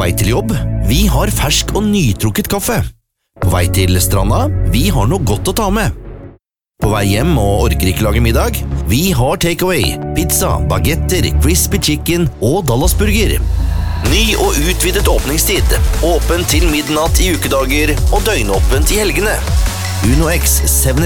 vei til jobb? Vi har fersk og nytrukket kaffe. På vei til stranda? Vi har noe godt å ta med. På vei hjem og orker ikke lage middag? Vi har takeaway, pizza, bagetter, crispy chicken og Dallasburger. Ny og utvidet åpningstid. Åpen til midnatt i ukedager og døgnåpent i helgene. Uno X 7